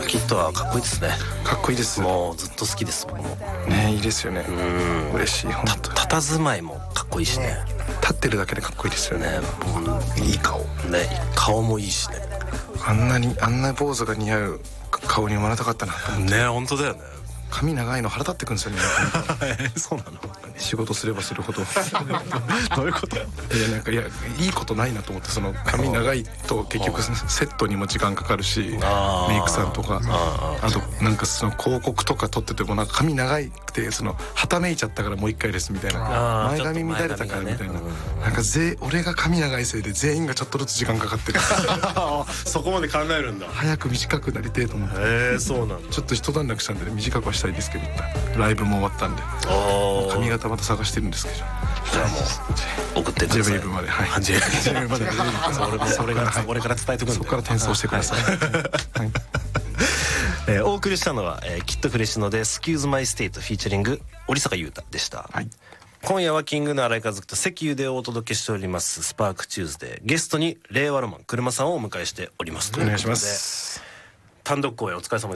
キッドはかっこいいですね。 かっこいいです。 もうずっと好きです僕もね、いいですよね。嬉しい。 佇まいもかっこいいしね。 立ってるだけでかっこいいですよね。いい顔ね、顔もいいしね。 あんな坊主が似合う顔に生まれたかったなね。本当だよね。 髪長いの腹立ってくんですよね。 そうなの。 仕事すればするほどどういうこと？ いやいいことないなと思って、その髪長いと結局セットにも時間かかるし、メイクさんとか、あとなんかその広告とか撮っててもなんか髪長いってそのはためいちゃったからもう一回ですみたいな、前髪乱れたからみたいな、なんか俺が髪長いせいで全員がちょっとずつ時間かかってるそこまで考えるんだ。 早く短くなりてえと思って。 そうなんだ。 ちょっと一段落したんで短くはしたいですけど、ライブも終わったんで髪型また探してるんですけど、 じゃあもう送ってください。 JWAVE まで、はい、JWAVE まで俺から伝えてくるんで、 そこから転送してください。 お送りしたのは、キッドフレッシュので Excuse My State フィーチャリング織坂優太でした、はい、今夜はキングの新井和樹と関優でお届けしておりますスパークチューズデー、ゲストに令和ロマン車さんをお迎えしております。 お願いします。 単独公演お疲れ様